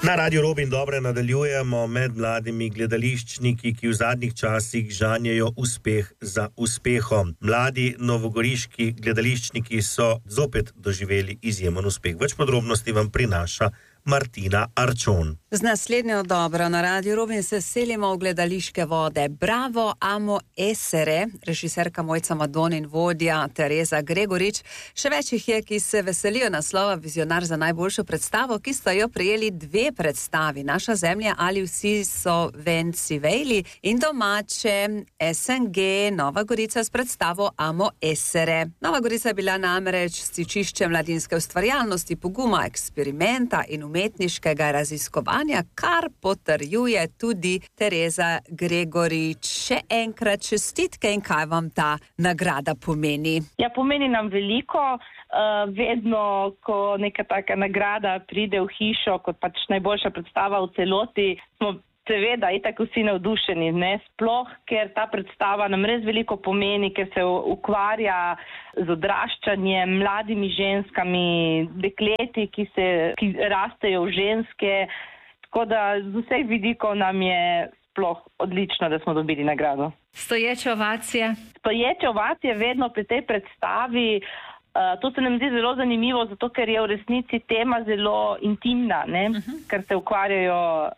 Na Radiu Robin dobre nadaljujemo med mladimi gledališčniki, ki v zadnjih časih žanjejo uspeh za uspehom. Mladi novogoriški gledališčniki so zopet doživeli izjemen uspeh. Več podrobnosti vam prinaša Martina Arčon. Z naslednjo dobro na Radiu Robin se selimo v gledališke vode. Bravo, amo essere, režiserka Mojca Madon in vodja Tereza Gregorič. Še več jih je, ki se veselijo naslova Vizionar za najboljšo predstavo, ki sta jo prejeli 2 predstavi. Naša zemlja ali vsi so venci vejli in domače SNG Nova Gorica s predstavo Amo essere. Nova Gorica je bila namreč stičišče mladinske ustvarjalnosti, poguma, eksperimenta in umetniškega raziskovanja, kar potrjuje tudi Tereza Gregorič. Še enkrat čestitke in kaj vam ta nagrada pomeni? Ja, pomeni nam veliko. Vedno, ko neka taka nagrada pride v hišo, kot pač najboljša predstava v celoti, smo seveda itak vsi navdušeni, ne? Sploh, ker ta predstava nam res veliko pomeni, ker se ukvarja z odraščanjem, mladimi ženskami, dekleti, ki rastejo v ženske. Tako da z vseh vidikov nam je sploh odlično, da smo dobili nagrado. Stoječe ovacije? Stoječe ovacije vedno pri tej predstavi. To se nam zdi zelo zanimivo, zato ker je v resnici tema zelo intimna, ne? Ker se ukvarjajo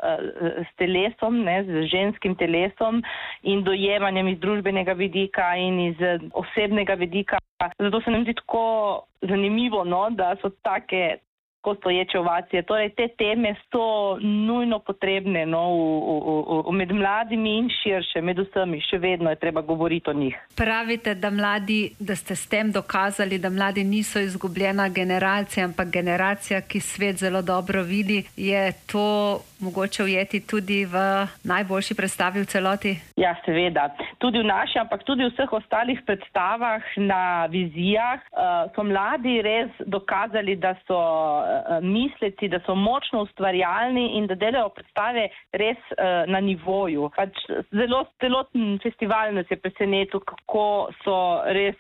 s telesom, ne? Z ženskim telesom in dojemanjem iz družbenega vidika in iz osebnega vidika. Zato se nam zdi tako zanimivo, no? Da so take stoječe ovacije. Torej, te teme so nujno potrebne, no? Med mladimi in širše, med vsemi, še vedno je treba govoriti o njih. Pravite, da ste s tem dokazali, da mladi niso izgubljena generacija, ampak generacija, ki svet zelo dobro vidi. Je to mogoče ujeti tudi v najboljši predstavi v celoti? Ja, seveda. Tudi v naši, ampak tudi v vseh ostalih predstavah na vizijah so mladi res dokazali, da so misleci, da so močno ustvarjalni in da delajo predstave res na nivoju. Pač zelo celoten festival nas je presenetil, kako so res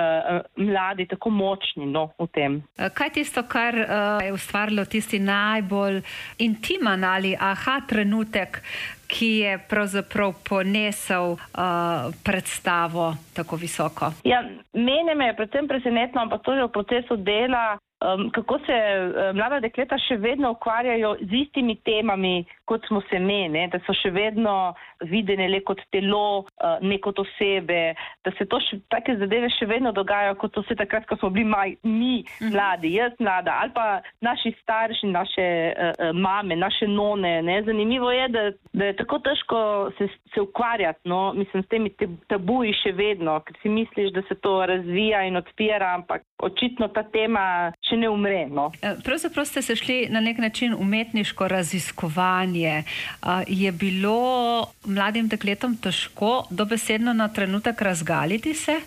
mladi tako močni, no, v tem. Kaj tisto, kar je ustvarilo tisti najbolj intiman ali aha trenutek, ki je pravzaprav ponesel predstavo tako visoko? Ja, mene me je predvsem presenetilo, ampak to je v procesu dela, kako se mlada dekleta še vedno ukvarjajo z istimi temami, kot smo se ne, da so še vedno videne le kot telo, ne kot osebe, da se to take zadeve še vedno dogajajo, kot so se takrat, ko smo bili mi mladi, jaz mlada, ali pa naši starši, naše mame, naše none. Ne? Zanimivo je, da je tako težko se ukvarjati, no? Mislim, s temi tabuji še vedno, ker si misliš, da se to razvija in odpira, ampak očitno ta tema še ne umre. No? Pravzaprav ste se šli na nek način umetniško raziskovanje. Je bilo mladim dekletom težko dobesedno na trenutek razgaliti se?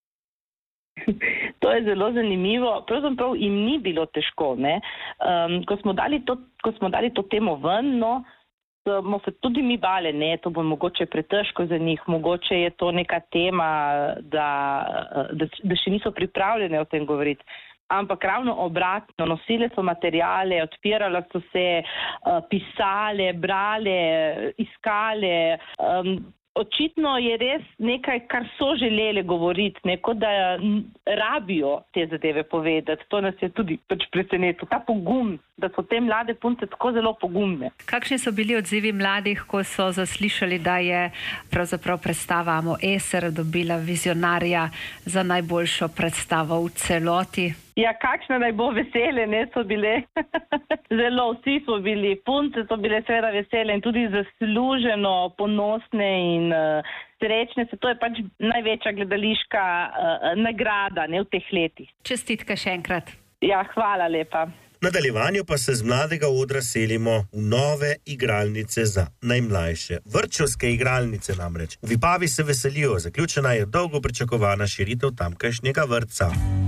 To je zelo zanimivo. Pravzaprav jim ni bilo težko. Ne? Ko smo dali to temo ven, no, smo se tudi mi bali, ne, to bo mogoče pretežko za njih, mogoče je to neka tema, da še niso pripravljene o tem govoriti. Ampak ravno obratno, nosile so materiale, odpirale so se, pisale, brale, iskale. Očitno je res nekaj, kar so želeli govoriti, neko da rabijo te zadeve povedati. To nas je tudi presenetilo. Ta pogum, da so te mlade punce tako zelo pogumne. Kakšni so bili odzivi mladih, ko so zaslišali, da je pravzaprav predstava Amo essere dobila vizionarja za najboljšo predstavo v celoti? Ja, kakšne naj bo vesele, ne, so bile. Zelo, vsi so bili, punce so bile seveda vesele in tudi zasluženo ponosne in srečne. To je pač največja gledališka nagrada, ne, v teh letih. Čestitke še enkrat. Ja, hvala lepa. V nadaljevanju pa se z mladega odra selimo v nove igralnice za najmlajše. Vrtčevske igralnice namreč. V Vipavi se veselijo, zaključena je dolgo pričakovana širitev tamkajšnjega vrtca.